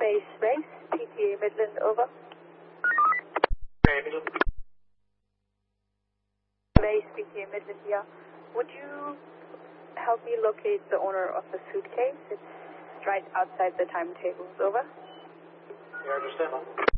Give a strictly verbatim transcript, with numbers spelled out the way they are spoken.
Base Space, P T A Midland, over. Base, P T A Midland, yeah. Would you help me locate the owner of the suitcase? It's right outside the timetables, over. Yeah, I understand.